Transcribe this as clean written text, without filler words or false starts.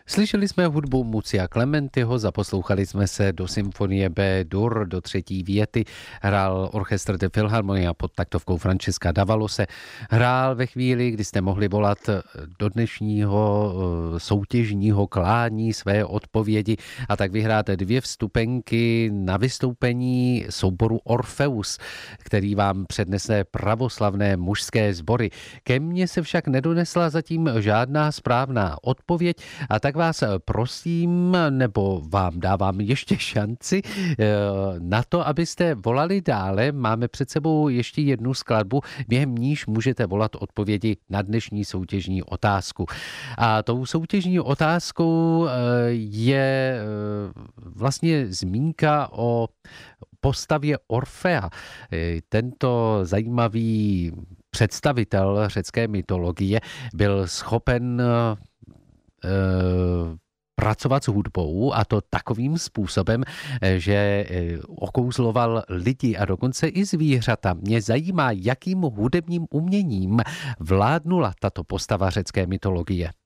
Slyšeli jsme hudbu Mucia Clementiho, zaposlouchali jsme se do symfonie B-dur, do třetí věty, hrál orchestr de Philharmonia pod taktovkou Francesca Davalose, hrál ve chvíli, kdy jste mohli volat do dnešního soutěžního klání své odpovědi a tak vyhráte 2 vstupenky na vystoupení souboru Orfeus, který vám přednese pravoslavné mužské sbory. Ke mně se však nedonesla zatím žádná správná odpověď a tak vás prosím, nebo vám dávám ještě šanci na to, abyste volali dále. Máme před sebou ještě jednu skladbu, během níž můžete volat odpovědi na dnešní soutěžní otázku. A tou soutěžní otázkou je vlastně zmínka o postavě Orfea. Tento zajímavý představitel řecké mytologie byl schopen pracovat s hudbou a to takovým způsobem, že okouzloval lidi a dokonce i zvířata. Mě zajímá, jakým hudebním uměním vládnula tato postava řecké mytologie.